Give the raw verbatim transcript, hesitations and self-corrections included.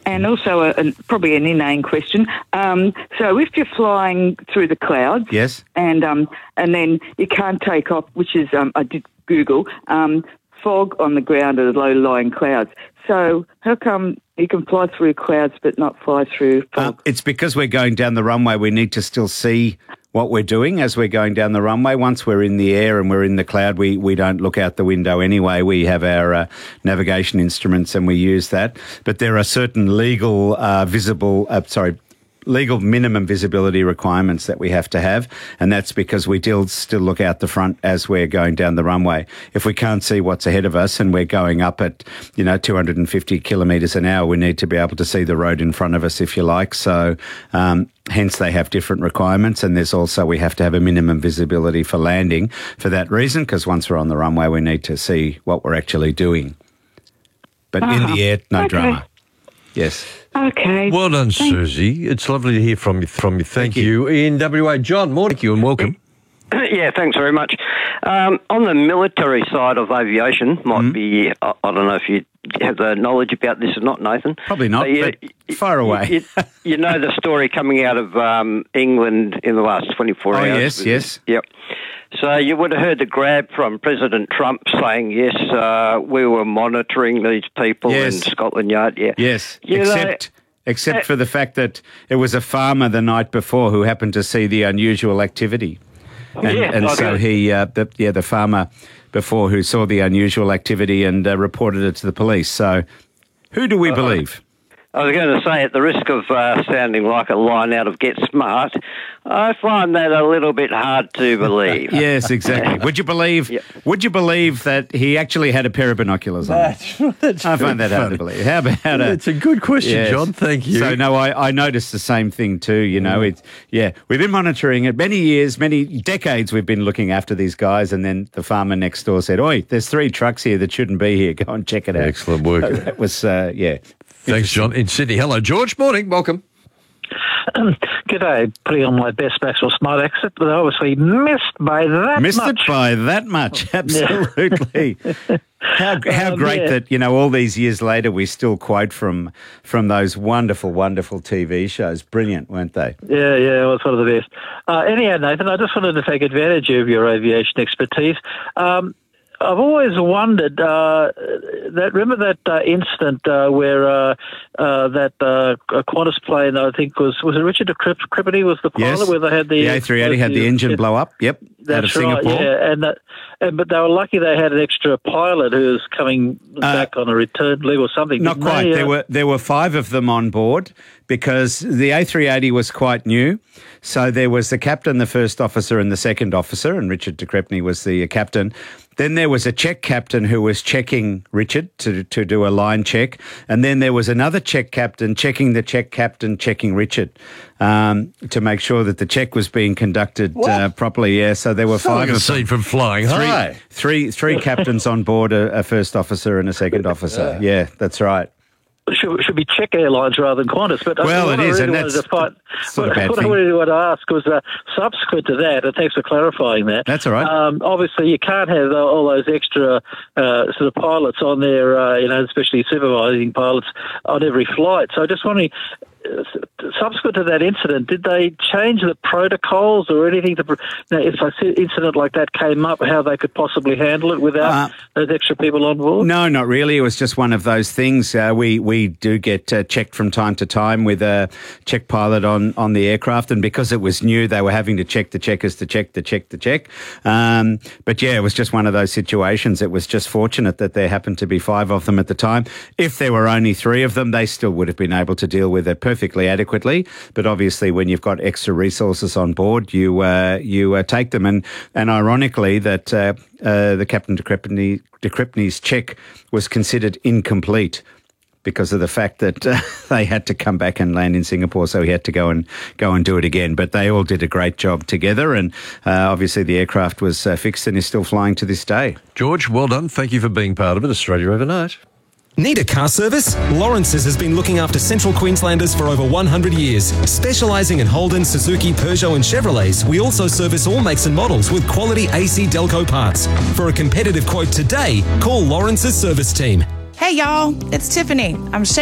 And also, a, a, probably an inane question. Um, so, if you're flying through the clouds, yes, and um, and then you can't take off, which is um, I did Google um, fog on the ground or low-lying clouds. So, how come you can fly through clouds but not fly through fog? Uh, it's because we're going down the runway. We need to still see what we're doing as we're going down the runway. Once we're in the air and we're in the cloud, we, we don't look out the window anyway. We have our uh, navigation instruments and we use that. But there are certain legal uh, visible, uh, sorry, legal minimum visibility requirements that we have to have, and that's because we still still look out the front as we're going down the runway. If we can't see what's ahead of us and we're going up at, you know, two hundred fifty kilometres an hour, we need to be able to see the road in front of us, if you like. So um, hence they have different requirements, and there's also we have to have a minimum visibility for landing for that reason, because once we're on the runway we need to see what we're actually doing. But uh-huh. in the air, no okay. drama. Yes. Okay. Well done, Thanks. Susie. It's lovely to hear from you. From you. Thank, Thank you. you. In W A, John, morning. Thank you and welcome. Yeah, thanks very much. Um, on the military side of aviation, might mm-hmm. be, I, I don't know if you have the knowledge about this or not, Nathan. Probably not, you, but far away. You, you, you know the story coming out of um, England in the last twenty-four oh, hours? Oh, yes, yes. Yep. So you would have heard the grab from President Trump saying, yes, uh, we were monitoring these people yes. in Scotland Yard. Yeah. Yes, you except... Know, Except uh, for the fact that it was a farmer the night before who happened to see the unusual activity. And, yeah, and okay. so he, uh, the, yeah, the farmer before who saw the unusual activity and uh, reported it to the police. So who do we uh, believe? I was going to say, at the risk of uh, sounding like a line out of Get Smart, I find that a little bit hard to believe. Yes, exactly. Would you believe? Yep. Would you believe that he actually had a pair of binoculars on? That's, that's I find that funny. hard to believe. How about a? It's a good question, yes. John. Thank you. So no, I, I noticed the same thing too. You know, mm. it's yeah, we've been monitoring it many years, many decades. We've been looking after these guys, and then the farmer next door said, "Oi, there's three trucks here that shouldn't be here. Go and check it out." Excellent work. So that was uh, yeah. Thanks, John. In Sydney. Hello, George. Morning. Welcome. Um, G'day. Putting on my best Maxwell Smart accent, but obviously missed by that missed much. Missed it by that much. Absolutely. How how um, great yeah. that, you know, all these years later we still quote from from those wonderful, wonderful T V shows. Brilliant, weren't they? Yeah, yeah, it was one of the best. Uh, anyhow, Nathan, I just wanted to take advantage of your aviation expertise. Um, I've always wondered uh, that. Remember that uh, incident uh, where uh, uh, that uh, Qantas plane, I think was was it Richard de Crespigny was the pilot, yes. where they had the the A three eighty had the engine blow up. Yep, that's out of right. Singapore. Yeah, and, that, and but they were lucky they had an extra pilot who was coming uh, back on a return leave or something. Not quite. They, uh, there were there were five of them on board because the A three eighty was quite new. So there was the captain, the first officer, and the second officer, and Richard de Crespigny was the captain. Then there was a check captain who was checking Richard to to do a line check, and then there was another check captain checking the check captain checking Richard um, to make sure that the check was being conducted uh, properly. Yeah, so there were so five. I can see from flying three, high. Three, three captains on board, a, a first officer and a second officer. Yeah, yeah that's right. Should, should be Czech Airlines rather than Qantas. But well, what it I is, really and that's find, sort what, of bad what thing. I really wanted to ask was uh, subsequent to that, and thanks for clarifying that. That's all right. Um, obviously, you can't have uh, all those extra uh, sort of pilots on there, uh, you know, especially supervising pilots on every flight. So I just wondering, uh, subsequent to that incident, did they change the protocols or anything to, you know, if an incident like that came up, how they could possibly handle it without uh, those extra people on board? No, not really. It was just one of those things. Uh, we we do get uh, checked from time to time with a check pilot on, on the aircraft, and because it was new, they were having to check the checkers to check the check the check. Um, but yeah, it was just one of those situations. It was just fortunate that there happened to be five of them at the time. If there were only three of them, they still would have been able to deal with it perfectly adequately. But obviously, when you've got extra resources on board, you uh, you uh, take them. And and ironically, that uh, uh, the Captain de Crespigny, de Crespigny's check was considered incomplete because of the fact that uh, they had to come back and land in Singapore, so he had to go and go and do it again. But they all did a great job together, and uh, obviously the aircraft was uh, fixed and is still flying to this day. George, well done. Thank you for being part of it. Australia Overnight. Need a car service? Lawrence's has been looking after Central Queenslanders for over one hundred years. Specialising in Holden, Suzuki, Peugeot and Chevrolets, we also service all makes and models with quality A C Delco parts. For a competitive quote today, call Lawrence's service team. Hey y'all, it's Tiffany. I'm